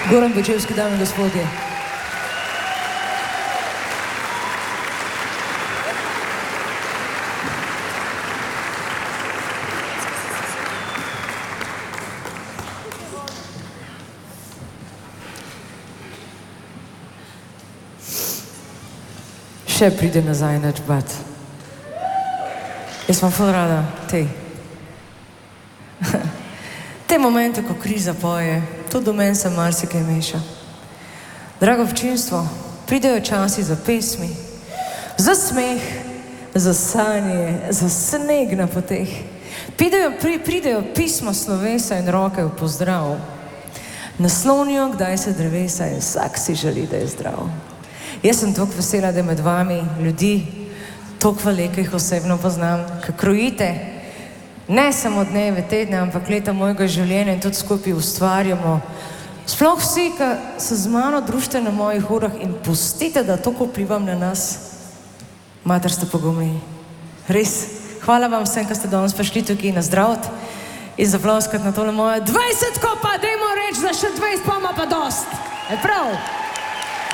Goran Bečevski, dame in gospodje. Še pride nazaj nič bat. Jaz vam ful rada te momente, ko kriza poje, tudi do meni se marsikaj meša. Drago občinstvo, pridejo časi za pesmi, za smeh, za sanje, za sneg na poteh. Pridejo pismo slovesa in roke v pozdrav. Naslonijo, kdaj se drevesa in vsak si želi, da je zdrav. Jaz sem toliko vesela, da je med vami ljudi, toliko veliko jih osebno poznam, ki krojite ne samo dneve, tedne, ampak leta mojega življenja in tudi skupaj ustvarjamo. Sploh vsi, ki se z mano družite na mojih urah in pustite, da toliko vplivam na nas. Mater, ste pogumni. Res. Hvala vam vsem, ki ste danes prišli tukaj na zdravt in zaploskati na tole moje 20, ko pa dajmo reči za še 20, pa ima pa dost. Je prav?